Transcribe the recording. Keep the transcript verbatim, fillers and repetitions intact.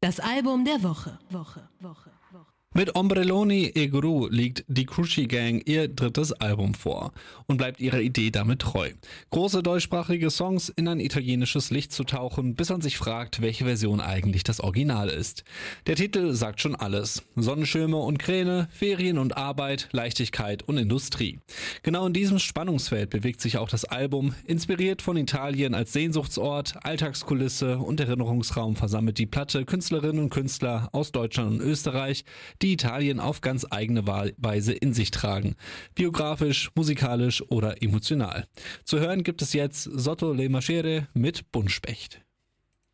Das Album der Woche. Woche, Woche, Woche. Mit Ombrelloni e Gru liegt die Cruci Gang ihr drittes Album vor und bleibt ihrer Idee damit treu. Große deutschsprachige Songs in ein italienisches Licht zu tauchen, bis man sich fragt, welche Version eigentlich das Original ist. Der Titel sagt schon alles. Sonnenschirme und Kräne, Ferien und Arbeit, Leichtigkeit und Industrie. Genau in diesem Spannungsfeld bewegt sich auch das Album. Inspiriert von Italien als Sehnsuchtsort, Alltagskulisse und Erinnerungsraum versammelt die Platte Künstlerinnen und Künstler aus Deutschland und Österreich, die Italien auf ganz eigene Weise in sich tragen. Biografisch, musikalisch oder emotional. Zu hören gibt es jetzt Sotto le Maschere mit Buntspecht.